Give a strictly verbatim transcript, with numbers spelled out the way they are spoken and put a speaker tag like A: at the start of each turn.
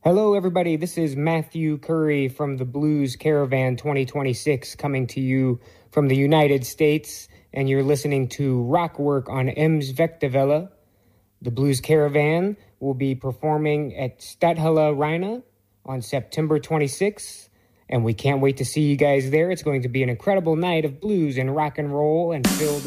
A: Hello, everybody. This is Matthew Curry from the Blues Caravan twenty twenty-six coming to you from the United States, and you're listening to Rock Work on Ems Vectivella. The Blues Caravan will be performing at Stadthalle Rheine on September twenty-sixth, and we can't wait to see you guys there. It's going to be an incredible night of blues and rock and roll and filled